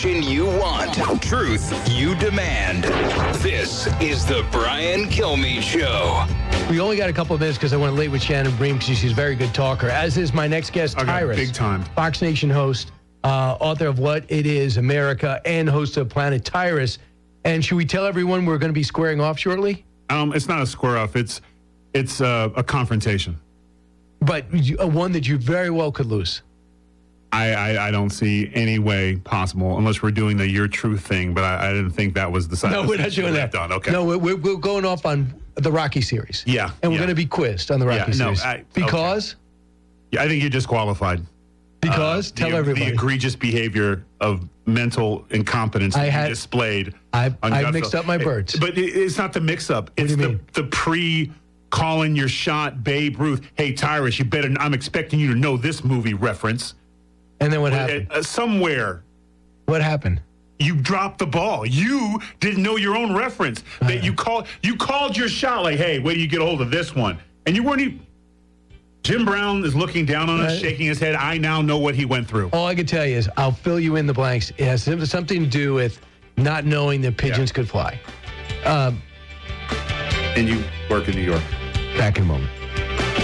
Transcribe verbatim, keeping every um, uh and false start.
information you want. Truth you demand. This is the Brian Kilmeade Show. We only got a couple of minutes because I went late with Shannon Bream because she's a very good talker, as is my next guest, Okay, Tyrus. big time. Fox Nation host, uh, author of What It Is America, and host of Planet Tyrus. And should we tell everyone we're going to be squaring off shortly? Um, it's not a square off. It's it's uh, a confrontation. But you, uh, one that you very well could lose. I, I, I don't see any way possible unless we're doing the your truth thing. But I, I didn't think that was the side. No, we're not doing that. Done. Okay. No, we're, we're, we're going off on the Rocky series. Yeah. And we're yeah. going to be quizzed on the Rocky Yeah, no, series. I- because? okay. Yeah, I think you're disqualified. Because? Uh, Tell the, everybody. The egregious behavior of mental incompetence I that had- you displayed. I on I Gutfeld. mixed up my birds. It- but it, it's not the mix-up. It's do you the, mean? the pre- calling your shot, Babe Ruth. Hey, Tyrus, you better. I'm expecting you to know this movie reference. And then what Uh, happened? uh, somewhere What happened? you dropped the ball. You didn't know your own reference. That you called. You called your shot like, "Hey, wait till you get a hold of this one." And you weren't even. Jim Brown is looking down on us, Right. shaking his head. I now know what he went through. All I can tell you is I'll fill you in the blanks. It has something to do with not knowing that pigeons Yeah. could fly. Um, And you work in New York. back in a moment.